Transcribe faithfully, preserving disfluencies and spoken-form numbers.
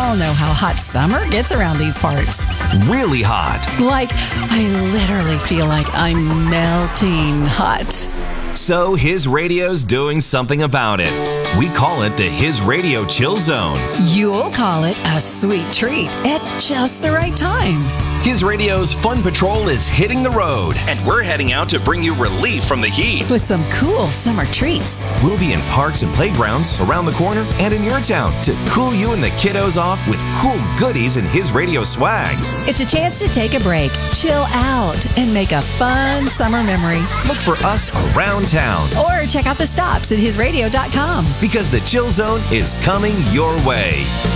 all know how hot summer gets around these parts. Really hot. Like, I literally feel like I'm melting hot. So his radio's doing something about it. We call it the His Radio Chill Zone. You'll call it a sweet treat at just the right time. His Radio's Fun Patrol is hitting the road, and we're heading out to bring you relief from the heat. With some cool summer treats. We'll be in parks and playgrounds around the corner and in your town to cool you and the kiddos off with cool goodies and His Radio swag. It's a chance to take a break, chill out, and make a fun summer memory. Look for us around town. Or check out the stops at his radio dot com. Because the Chill Zone is coming your way.